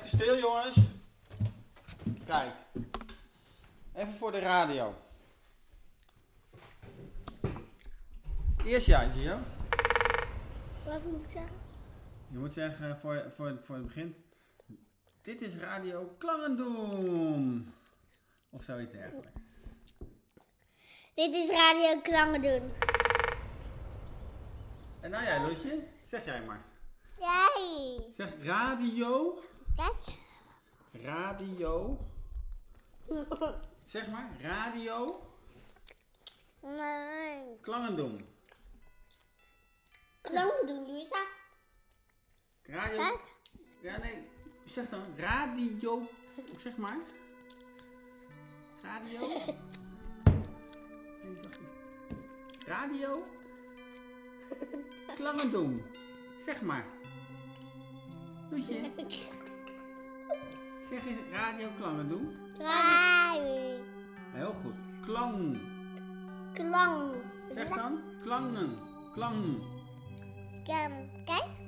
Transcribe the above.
Even stil, jongens. Kijk. Even voor de radio. Eerst jij, Gio. Wat moet ik zeggen? Je moet zeggen voor het begin. Dit is Radio Klangendoen. Of zoiets dergelijks. Dit is Radio Klangendoen. En nou jij, Loetje. Zeg jij maar. Jij. Zeg radio. Kijk. Radio. Zeg maar. Radio Nee. Klangendoen. Klangendoen, Luisa. Radio. Kijk. Ja, nee. Zeg dan. Radio. Zeg maar. Radio. Nee, wacht even. Radio. Klangendoen. Zeg maar. Loetje. Zeg eens Radio Klangendoen. Radio. Heel goed. Klang. Klang. Zeg dan. Klangen. Klang. Kijk.